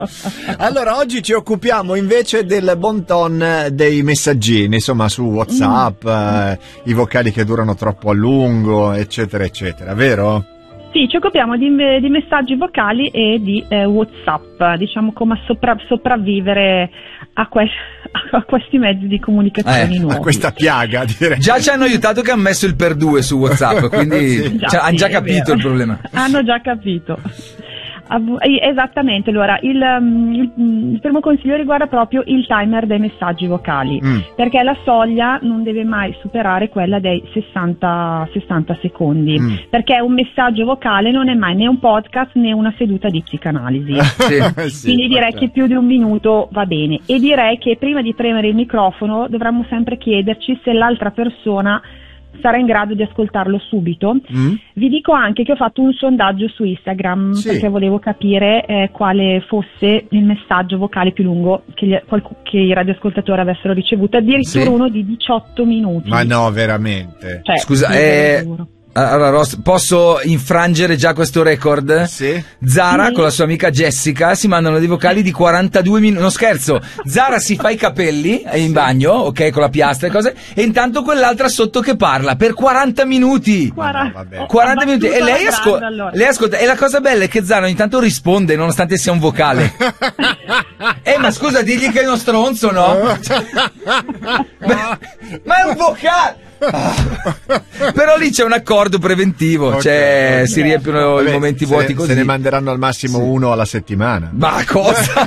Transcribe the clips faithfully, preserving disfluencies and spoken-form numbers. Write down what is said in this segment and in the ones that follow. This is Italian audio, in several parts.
Allora, oggi ci occupiamo invece del bon ton dei messaggini, insomma, su WhatsApp, mm. eh, i vocali che durano troppo a lungo, eccetera, eccetera, vero? Sì, ci occupiamo di, di messaggi vocali e di eh, WhatsApp, diciamo come sopra, sopravvivere a, que- a questi mezzi di comunicazione eh, nuovi. A questa piaga, direi. Già ci hanno aiutato che hanno messo il per due su WhatsApp, quindi sì. già, cioè, sì, hanno già capito il problema. Hanno già capito. Esattamente, allora il, il, il primo consiglio riguarda proprio il timer dei messaggi vocali, mm. perché la soglia non deve mai superare quella dei sessanta secondi, mm. perché un messaggio vocale non è mai né un podcast né una seduta di psicanalisi. Sì. Sì, quindi direi certo. che più di un minuto va bene, e direi che prima di premere il microfono dovremmo sempre chiederci se l'altra persona sarà in grado di ascoltarlo subito. Mm. Vi dico anche che ho fatto un sondaggio su Instagram, sì. perché volevo capire eh, quale fosse il messaggio vocale più lungo che, gli, che i radioascoltatori avessero ricevuto, addirittura sì. uno di diciotto minuti. Ma no, veramente? Cioè, scusa, eh... allora Ross, posso infrangere già questo record? Sì. Zara sì. con la sua amica Jessica si mandano dei vocali di quarantadue minuti. Non scherzo, Zara si fa i capelli in sì. bagno, ok, con la piastra e cose, e intanto quell'altra sotto che parla per quaranta minuti. quaranta, no, quaranta minuti e lei, ascol- grande, allora. lei ascolta. E la cosa bella è che Zara ogni tanto risponde nonostante sia un vocale. Eh, ma scusa, digli che è uno stronzo, no? ma, ma è un vocale. Ah. Però lì c'è un accordo preventivo, okay, cioè okay. si riempiono Vabbè, i momenti se, vuoti così. Se ne manderanno al massimo sì. uno alla settimana. Ma cosa?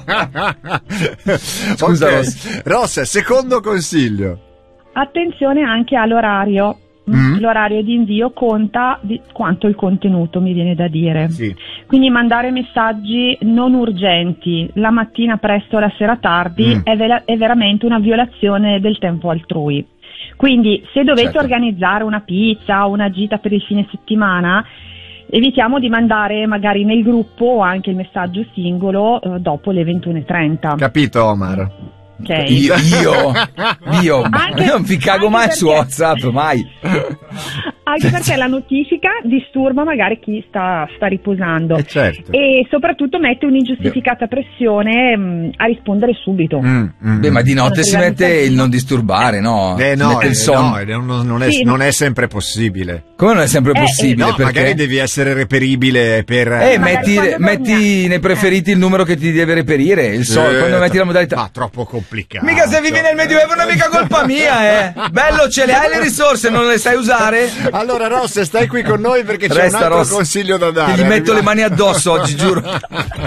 Scusa, okay. Ross. Ross, secondo consiglio. Attenzione anche all'orario. Mm. L'orario di invio conta di quanto il contenuto, mi viene da dire. Sì. Quindi mandare messaggi non urgenti la mattina presto o la sera tardi mm. è, ve- è veramente una violazione del tempo altrui. Quindi se dovete certo. organizzare una pizza o una gita per il fine settimana, evitiamo di mandare magari nel gruppo o anche il messaggio singolo eh, dopo le ventuno e trenta. Capito, Omar? Okay. Io, io, io anche, non vi cago mai perché, su WhatsApp, mai. Anche perché la notifica disturba magari chi sta, sta riposando eh certo. e soprattutto mette un'ingiustificata pressione mh, a rispondere subito. Mm, mm, Beh, ma di notte si mette il non disturbare, no? Eh no, mette il eh, sonno. no non, è, sì, non è sempre possibile. Come non è sempre eh, possibile? No, perché? magari devi essere reperibile per... Eh, metti, metti nei preferiti il numero che ti deve reperire, il so, eh, quando metti la modalità. Ma troppo complicato. Mica se vivi nel Medioevo non è mica colpa mia, eh. Bello, ce le hai le risorse, non le sai usare? Allora Ross, stai qui con noi perché c'è Resta, un altro Ross, consiglio da dare. che gli metto Arriviamo. le mani addosso oggi, giuro.